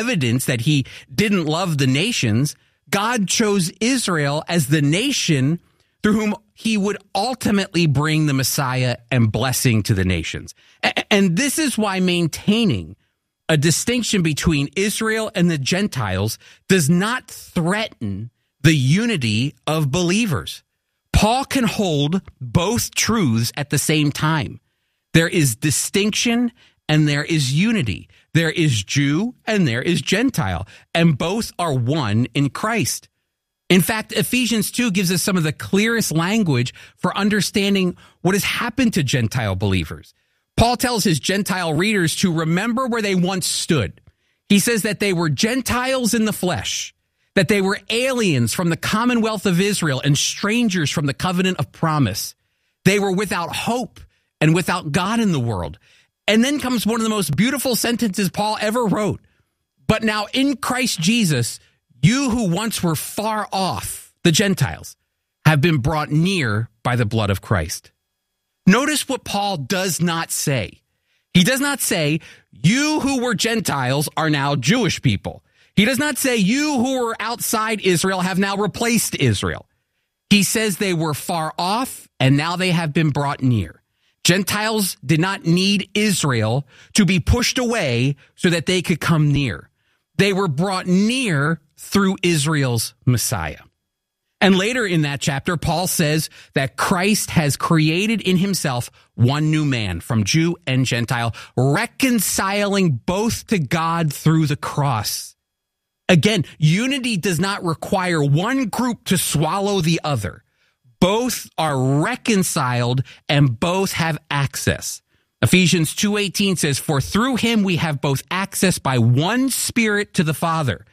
evidence that he didn't love the nations, God chose Israel as the nation through whom he would ultimately bring the Messiah and blessing to the nations. And this is why maintaining a distinction between Israel and the Gentiles does not threaten the unity of believers. Paul can hold both truths at the same time. There is distinction and there is unity. There is Jew and there is Gentile, and both are one in Christ. In fact, Ephesians 2 gives us some of the clearest language for understanding what has happened to Gentile believers. Paul tells his Gentile readers to remember where they once stood. He says that they were Gentiles in the flesh, that they were aliens from the commonwealth of Israel and strangers from the covenant of promise. They were without hope and without God in the world. And then comes one of the most beautiful sentences Paul ever wrote. But now in Christ Jesus, you who once were far off, the Gentiles, have been brought near by the blood of Christ. Notice what Paul does not say. He does not say, you who were Gentiles are now Jewish people. He does not say, you who were outside Israel have now replaced Israel. He says they were far off and now they have been brought near. Gentiles did not need Israel to be pushed away so that they could come near. They were brought near through Israel's Messiah. And later in that chapter, Paul says that Christ has created in himself one new man from Jew and Gentile, reconciling both to God through the cross. Again, unity does not require one group to swallow the other. Both are reconciled and both have access. Ephesians 2:18 says, for through him we have both access by one Spirit to the Father.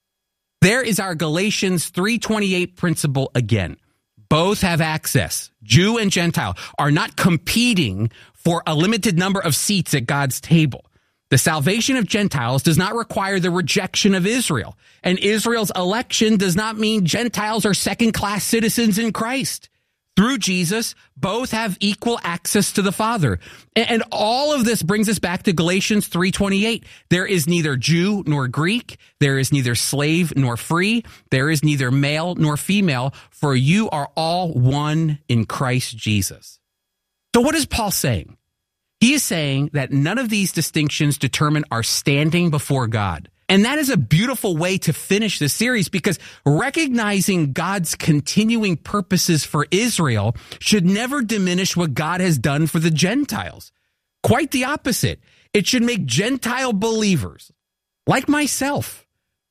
There is our Galatians 3:28 principle again. Both have access. Jew and Gentile are not competing for a limited number of seats at God's table. The salvation of Gentiles does not require the rejection of Israel, and Israel's election does not mean Gentiles are second-class citizens in Christ. Through Jesus, both have equal access to the Father. And all of this brings us back to Galatians 3:28. There is neither Jew nor Greek. There is neither slave nor free. There is neither male nor female, for you are all one in Christ Jesus. So what is Paul saying? He is saying that none of these distinctions determine our standing before God. And that is a beautiful way to finish this series, because recognizing God's continuing purposes for Israel should never diminish what God has done for the Gentiles. Quite the opposite. It should make Gentile believers, like myself,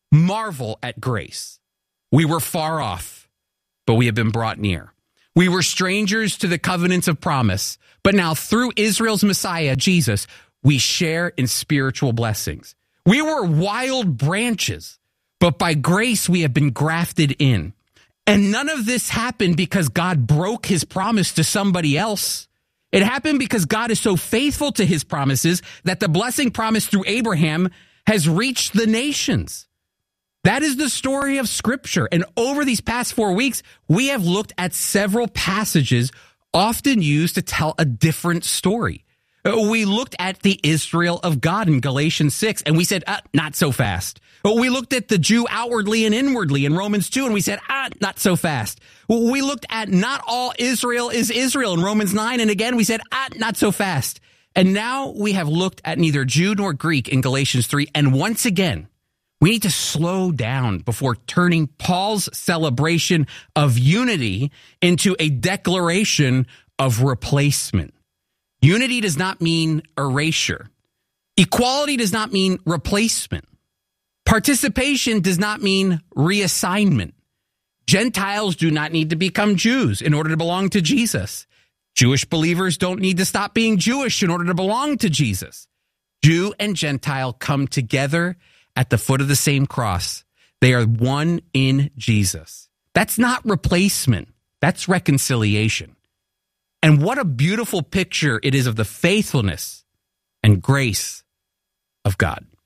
marvel at grace. We were far off, but we have been brought near. We were strangers to the covenants of promise, but now through Israel's Messiah, Jesus, we share in spiritual blessings. We were wild branches, but by grace we have been grafted in. And none of this happened because God broke his promise to somebody else. It happened because God is so faithful to his promises that the blessing promised through Abraham has reached the nations. That is the story of Scripture. And over these past 4 weeks, we have looked at several passages often used to tell a different story. We looked at the Israel of God in Galatians 6, and we said, not so fast. We looked at the Jew outwardly and inwardly in Romans 2, and we said, not so fast. We looked at not all Israel is Israel in Romans 9, and again we said, not so fast. And now we have looked at neither Jew nor Greek in Galatians 3, and once again, we need to slow down before turning Paul's celebration of unity into a declaration of replacement. Unity does not mean erasure. Equality does not mean replacement. Participation does not mean reassignment. Gentiles do not need to become Jews in order to belong to Jesus. Jewish believers don't need to stop being Jewish in order to belong to Jesus. Jew and Gentile come together at the foot of the same cross. They are one in Jesus. That's not replacement. That's reconciliation. And what a beautiful picture it is of the faithfulness and grace of God.